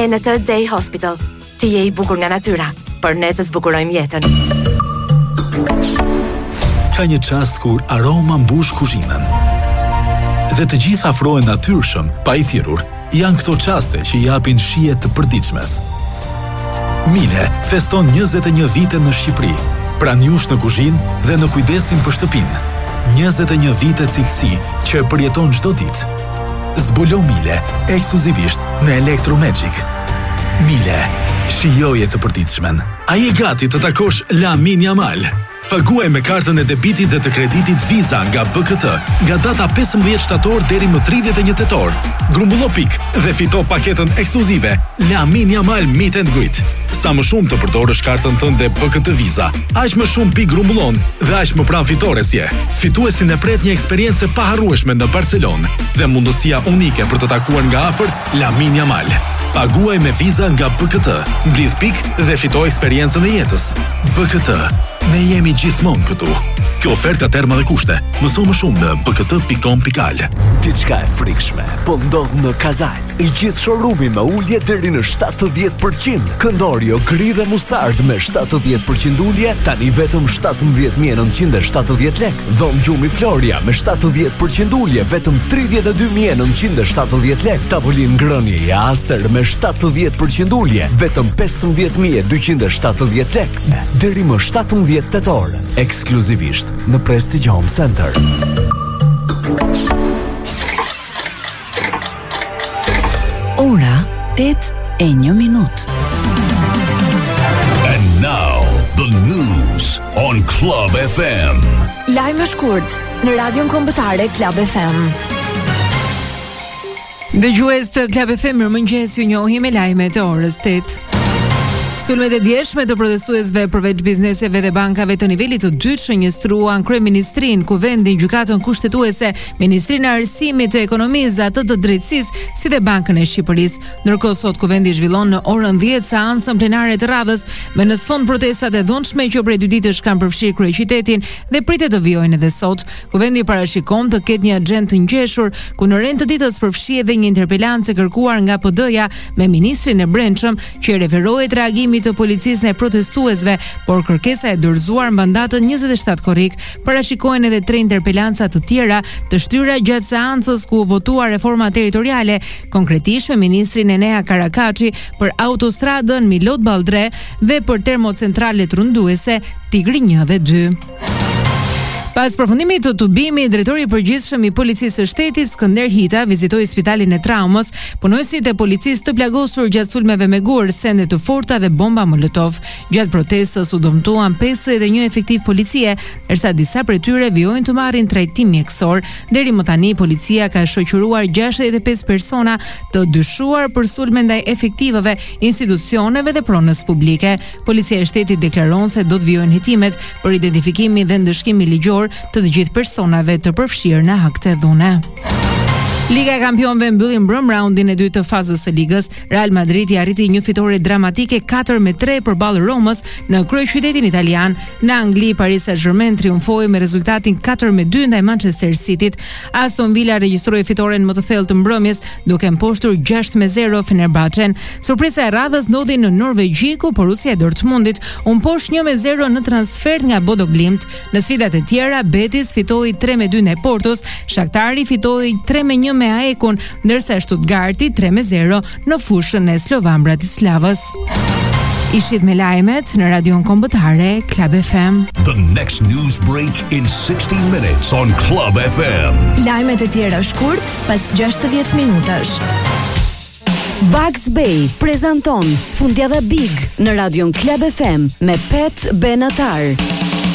NT Day Hospital. Ti je I bukur nga natyra, por ne të zbukurojmë jetën. Ka një çast kur aroma mbush kuzhinën. Dhe të gjithë afrohen natyrshëm, pa I thirrur. Janë këto çaste që japin shije të përditshmes. Mile feston 21 vite në Shqipëri, pranë jush në kuzhinë dhe në kujdesin për shtëpinë. 21 vite cilësi që e përjeton çdo ditë. Zbulo Mile ekskluzivisht në Electromagic. Mile, shijoje të përditshmen. A je gati të takosh Lamin Yamal? Paguaj me kartën e debitit dhe të kreditit Visa nga BKT, nga data 15 shtator deri më 31 tetor. Grumbullo pik dhe fito paketën ekskluzive Lamin Yamal Meet and Greet. Sa më shumë të përdorësh kartën tënde BKT Visa, aq më shumë pik grumbullon dhe aq më pranë fitores je. Fituesin e pret një eksperiencë e paharrueshme në Barcelonë dhe mundësia unike për të takuar nga afër Lamin Yamal. Paguaj me Visa nga BKT, mblidh pik dhe fito eksperiencën e jetës. BKT, ne jemi gjithmonë këtu. Kjo ofertë ka terma dhe kushte. Mëso më shumë në bkt.com.al. Diçka e frikshme po ndodh në Kazal. I gjithë showroomi me ulje deri në 70%. Këndorio gri dhe mustard me 70% ulje, tani vetëm 17.970 lek. Dhomë gjumi Floria me 70% ulje, vetëm 32.970 lek. Tavolin ngrënie I Aster me 70% ulje, vetëm 15.270 lek. Deri më 17 tetor, ekskluzivisht në Prestige Home Center. Ora 8:01. And now the news on Club FM. Lajme shkurt në Radion Kombëtare Club FM. Dëgjues të Club FM, mirëmëngjes, ju njohim me lajmet e orës 8. Sulmet e djeshme të protestuesve përveç bizneseve dhe bankave të nivelit të dytë shënjestruan kryeministrinë, kuvendin, gjykatën kushtetuese, ministrinë e arsimit, të ekonomisë, atë të drejtësisë, si dhe Bankën e Shqipërisë. Ndërkohë sot kuvendi zhvillon në orën 10 seancën plenare të radhës me në sfond protestat e dhunshme që prej 2 ditësh kanë përfshirë kryeqytetin dhe pritet të vijojnë edhe sot. Kuvendi parashikon të ketë një agjendë të ngjeshur ku në rend të ditës përfshi edhe një interpelancë e kërkuar nga PD-ja me ministrin e Brendshëm që referohet reagimit të policisë në protestuesve, por kërkesa e dorëzuar mban datën 27 korrik. Parashikohen edhe 3 interpelanca të tjera të shtyra gjatë seancës ku votuar reforma territoriale, konkretisht me ministrin Enea Karakaçi për autostradën Milot Balldre dhe për termocentralet runduese Tigri 1 dhe 2. Pas përfundimit të tubimit, drejtori I përgjithshëm I policisë së shtetit Skënder Hita vizitoi spitalin e traumës. Punojësit e policisë të plagosur gjatë sulmeve me gur, sende të forta dhe bomba molotov. Gjatë protestës u dëmtuan 51 efektiv policie, ndërsa disa prej tyre vijojnë të marrin trajtim mjekësor. Deri më tani policia ka shoqëruar 65 persona të dyshuar për sulme ndaj efektivëve, institucioneve dhe pronës publike. Policia e shtetit deklaron se do të vijojnë hetimet për identifikimin dhe ndëshkimin ligjor të gjithë personave të përfshirë në akte dhune. Liga e Kampionëve mbylli mbrëm raundin e dytë të fazës së ligës. Real Madridi arriti një fitore dramatike 4-3 përballë Romës në kryeqytetin italian. Në Angli, Paris Saint-Germain triumfoi me rezultatin 4-2 ndaj Manchester Cityt. Aston Villa regjistroi fitoren më të thellë të mbrëmjes, duke mposhtur 6-0 Fenerbahçen. Surpriza e radhës ndodhi në Norvegji, ku Borussia Dortmundit u mposh 1-0 në transfert nga Bodo Glimt. Në sfidat e tjera, Betis fitoi 3-2 ndaj Portos, Shaktari fitoi 3-1 me AEK-un, ndërsa Stuttgarti 3-0 në fushën e Slovan Bratislavës. Ishit me lajmet në Radion Kombëtare Club FM. The next news break in 60 minutes on Club FM. Lajmet e tjera shkurt pas 60 minutash. Bugs Bay prezanton Fundjavë Big në Radion Club FM me Pet Benatar.